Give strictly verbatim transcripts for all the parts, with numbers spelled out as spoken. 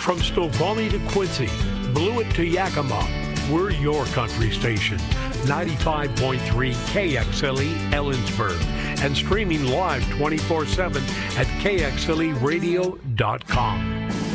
From Snoqualmie to Quincy, Blewett to Yakima, we're your country station. ninety-five point three K X L E Ellensburg and streaming live twenty-four seven at K X L E radio dot com.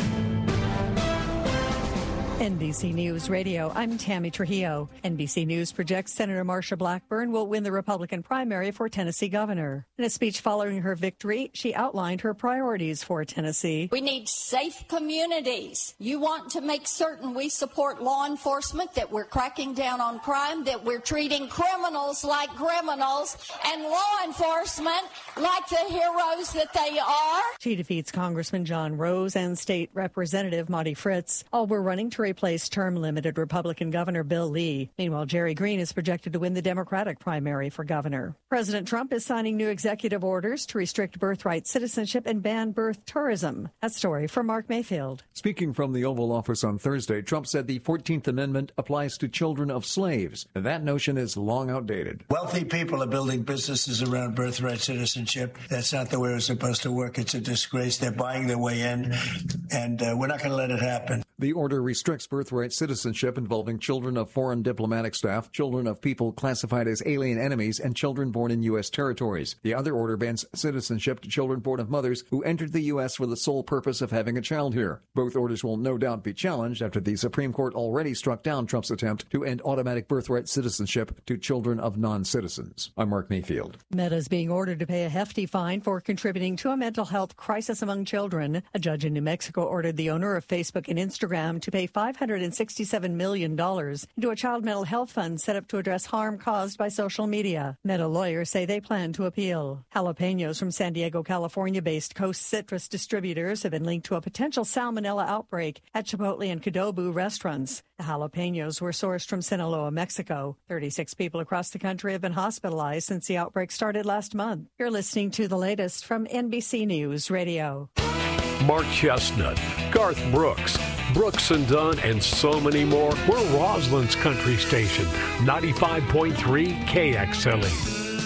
N B C News Radio, I'm Tammy Trujillo. N B C News projects Senator Marsha Blackburn will win the Republican primary for Tennessee governor. In a speech following her victory, she outlined her priorities for Tennessee. We need safe communities. You want to make certain we support law enforcement, that we're cracking down on crime, that we're treating criminals like criminals, and law enforcement like the heroes that they are. She defeats Congressman John Rose and State Representative Monty Fritz. All were running to replace term-limited Republican Governor Bill Lee. Meanwhile, Jerry Green is projected to win the Democratic primary for governor. President Trump is signing new executive orders to restrict birthright citizenship and ban birth tourism. That story from Mark Mayfield. Speaking from the Oval Office on Thursday, Trump said the fourteenth Amendment applies to children of slaves. That notion is long outdated. Wealthy people are building businesses around birthright citizenship. That's not the way it's supposed to work. It's a disgrace. They're buying their way in, and uh, we're not going to let it happen. The order restricts birthright citizenship involving children of foreign diplomatic staff, children of people classified as alien enemies, and children born in U S territories. The other order bans citizenship to children born of mothers who entered the U S for the sole purpose of having a child here. Both orders will no doubt be challenged after the Supreme Court already struck down Trump's attempt to end automatic birthright citizenship to children of non-citizens. I'm Mark Mayfield. Meta is being ordered to pay a hefty fine for contributing to a mental health crisis among children. A judge in New Mexico ordered the owner of Facebook and Instagram to pay five hundred sixty-seven million dollars into a child mental health fund set up to address harm caused by social media. Meta lawyers say they plan to appeal. Jalapenos from San Diego, California-based Coast Citrus distributors have been linked to a potential salmonella outbreak at Chipotle and Cadobu restaurants. The jalapenos were sourced from Sinaloa, Mexico. thirty-six people across the country have been hospitalized since the outbreak started last month. You're listening to the latest from N B C News Radio. Mark Chestnut, Garth Brooks, Brooks and Dunn, and so many more. We're Roslyn's country station, ninety-five point three K X L E.